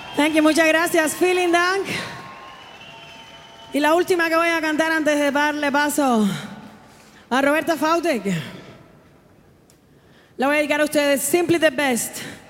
Thank you, muchas gracias. Vielen Dank. Y la última que voy a cantar antes de darle paso a Roberta Fautek. La voy a dedicar a ustedes. Simply the Best.